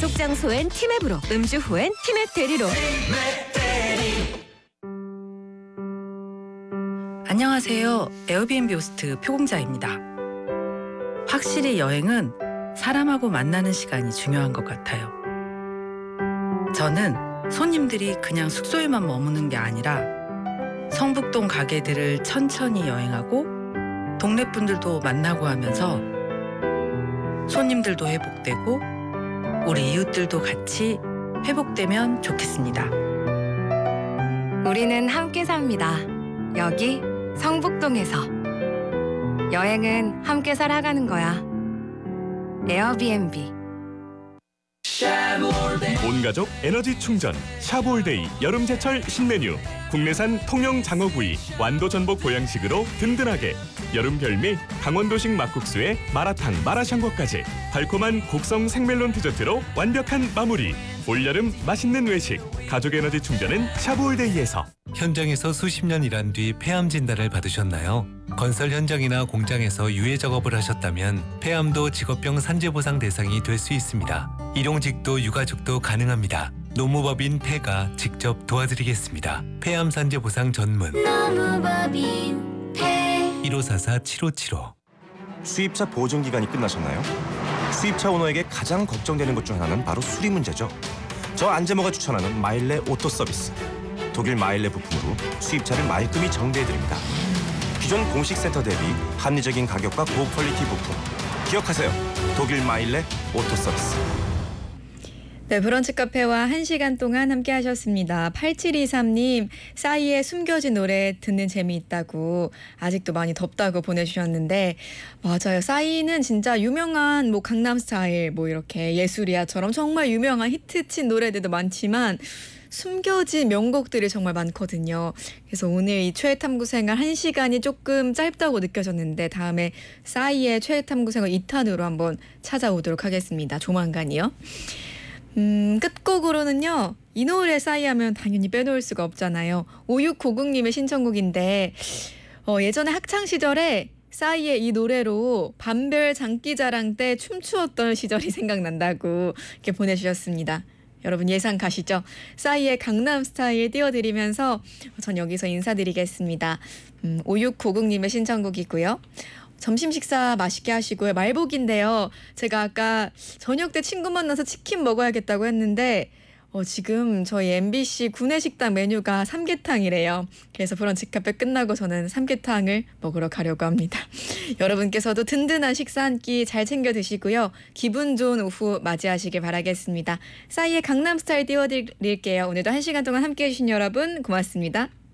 약속 장소엔 티맵으로, 음주 후엔 티맵 대리로. 안녕하세요. 에어비앤비 호스트 표공자입니다. 확실히 여행은 사람하고 만나는 시간이 중요한 것 같아요. 저는 손님들이 그냥 숙소에만 머무는 게 아니라 성북동 가게들을 천천히 여행하고 동네 분들도 만나고 하면서 손님들도 회복되고 우리 이웃들도 같이 회복되면 좋겠습니다. 우리는 함께 삽니다. 여기 성북동에서. 여행은 함께 살아가는 거야. 에어비앤비. 온가족 에너지 충전 샤브올데이 여름제철 신메뉴. 국내산 통영 장어구이 완도 전복 보양식으로 든든하게. 여름 별미 강원도식 막국수에 마라탕 마라샹궈까지. 달콤한 곡성 생멜론 디저트로 완벽한 마무리. 올여름 맛있는 외식. 가족 에너지 충전은 샤브올데이에서. 현장에서 수십 년 일한 뒤 폐암 진단을 받으셨나요? 건설 현장이나 공장에서 유해 작업을 하셨다면 폐암도 직업병 산재보상 대상이 될 수 있습니다. 일용직도 유가족도 가능합니다. 노무법인 폐가 직접 도와드리겠습니다. 폐암 산재보상 전문 노무법인 폐 1544-7575. 수입차 보증 기간이 끝나셨나요? 수입차 오너에게 가장 걱정되는 것 중 하나는 바로 수리 문제죠. 저 안재모가 추천하는 마일레 오토 서비스. 독일 마일레 부품으로 수입차를 말끔히 정비해드립니다. 기존 공식 센터 대비 합리적인 가격과 고퀄리티 부품. 기억하세요. 독일 마일레 오토 서비스. 네, 브런치 카페와 1시간 동안 함께 하셨습니다. 8723님, 싸이의 숨겨진 노래 듣는 재미있다고, 아직도 많이 덥다고 보내주셨는데, 맞아요. 싸이는 진짜 유명한 뭐 강남스타일, 뭐 이렇게 예술이야처럼 정말 유명한 히트친 노래들도 많지만 숨겨진 명곡들이 정말 많거든요. 그래서 오늘 이 최애탐구생활 1시간이 조금 짧다고 느껴졌는데 다음에 싸이의 최애탐구생활 2탄으로 한번 찾아오도록 하겠습니다. 조만간이요. 끝곡으로는요. 이 노래 싸이하면 당연히 빼놓을 수가 없잖아요. 5690님의 신청곡인데 예전에 학창시절에 싸이의 이 노래로 밤별 장기자랑 때 춤추었던 시절이 생각난다고 이렇게 보내주셨습니다. 여러분 예상 가시죠? 싸이의 강남스타일 띄워드리면서 전 여기서 인사드리겠습니다. 5690님의 신청곡이고요. 점심 식사 맛있게 하시고요. 말복인데요. 제가 아까 저녁 때 친구 만나서 치킨 먹어야겠다고 했는데 지금 저희 MBC 구내식당 메뉴가 삼계탕이래요. 그래서 브런치 카페 끝나고 저는 삼계탕을 먹으러 가려고 합니다. 여러분께서도 든든한 식사 한 끼 잘 챙겨 드시고요. 기분 좋은 오후 맞이하시길 바라겠습니다. 싸이의 강남스타일 띄워드릴게요. 오늘도 1시간 동안 함께해 주신 여러분 고맙습니다.